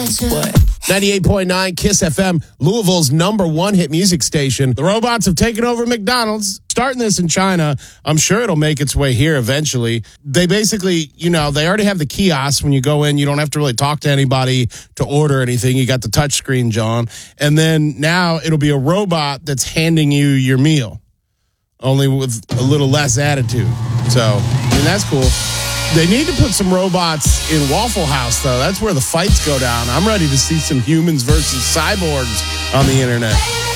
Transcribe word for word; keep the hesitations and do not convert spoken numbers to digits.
What? ninety-eight point nine KISS F M, Louisville's number one hit music station. The robots have taken over McDonald's. Starting this in China, I'm sure it'll make its way here eventually. They basically, you know, they already have the kiosks. When you go in, you don't have to really talk to anybody to order anything. You got the touch screen, John. And then now it'll be a robot that's handing you your meal, only with a little less attitude. So, I mean, that's cool. They need to put some robots in Waffle House, though. That's where the fights go down. I'm ready to see some humans versus cyborgs on the internet.